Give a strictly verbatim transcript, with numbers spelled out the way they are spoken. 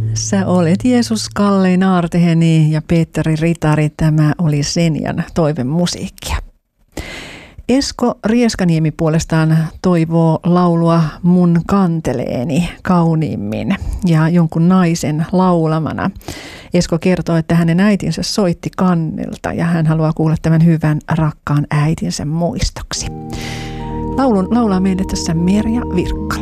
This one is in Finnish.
Sä olet Jeesus Kalle Naarteheni ja Petteri Ritari. Tämä oli Senjan toivemusiikkia. Esko Rieskaniemi puolestaan toivoo laulua Mun kanteleeni kauniimmin ja jonkun naisen laulamana. Esko kertoo, että hänen äitinsä soitti kannelta ja hän haluaa kuulla tämän hyvän rakkaan äitinsä muistoksi. Laulun laulaa meille tässä Merja Virkkala.